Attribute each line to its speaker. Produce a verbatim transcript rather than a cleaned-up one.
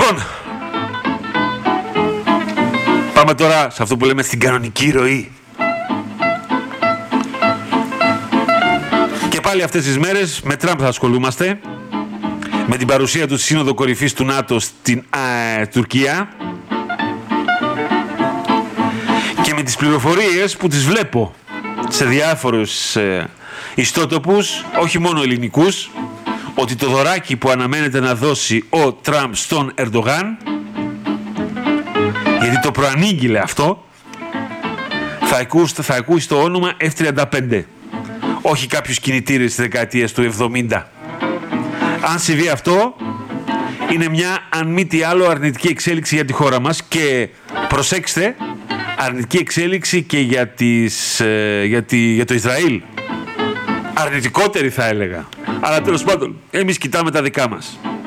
Speaker 1: Λοιπόν, πάμε τώρα σε αυτό που λέμε στην κανονική ροή. Και πάλι αυτές τις μέρες με Τραμπ θα ασχολούμαστε, με την παρουσία του στη Σύνοδο Κορυφής του ΝΑΤΟ στην α, Τουρκία και με τις πληροφορίες που τις βλέπω σε διάφορους ε, ιστότοπους, όχι μόνο ελληνικούς, ότι το δωράκι που αναμένεται να δώσει ο Τραμπ στον Ερντογάν, γιατί το προανήγγειλε αυτό, θα ακούσει, θα ακούσει το όνομα εφ τριάντα πέντε, όχι κάποιους κινητήρες της δεκαετίας του εβδομήντα. Αν συμβεί αυτό, είναι μια αν μη τι άλλο αρνητική εξέλιξη για τη χώρα μας και προσέξτε, αρνητική εξέλιξη και για, τις, ε, για, τη, για το Ισραήλ. Αρνητικότερη θα έλεγα. Αλλά τέλος πάντων, εμείς κοιτάμε τα δικά μας.